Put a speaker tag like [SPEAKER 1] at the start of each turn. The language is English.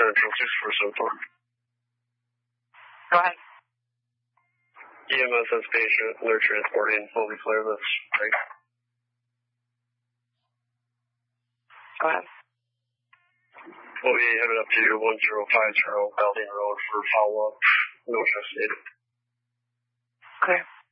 [SPEAKER 1] Central 6474.
[SPEAKER 2] Go ahead.
[SPEAKER 1] EMS has patient, and they're transporting fully flareless. Right.
[SPEAKER 2] Go ahead.
[SPEAKER 1] We'll be headed up to 1050 Belding Road for follow-up. No chest needed.
[SPEAKER 2] Okay.